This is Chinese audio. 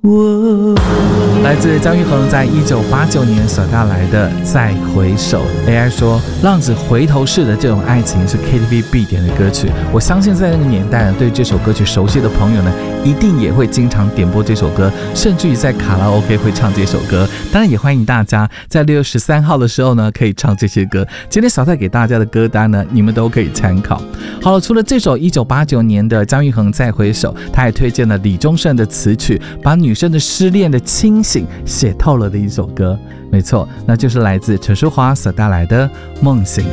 来自姜育恒在1989年所带来的《再回首》。 AI 说浪子回头式的这种爱情是 KTV 必点的歌曲，我相信在那个年代对这首歌曲熟悉的朋友呢，一定也会经常点播这首歌，甚至于在卡拉 OK 会唱这首歌。当然也欢迎大家在6月13号的时候呢，可以唱这些歌。今天小蔡给大家的歌单呢，你们都可以参考。好了，除了这首1989年的姜育恒《再回首》，他也推荐了李宗盛的词曲，把女生的失恋的清醒写透了的一首歌。没错，那就是来自陈淑桦所带来的《梦醒》。